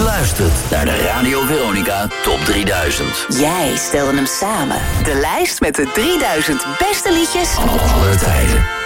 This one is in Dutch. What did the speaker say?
luistert naar de Radio Veronica Top 3000. Jij stelde hem samen. De lijst met de 3000 beste liedjes aller tijden.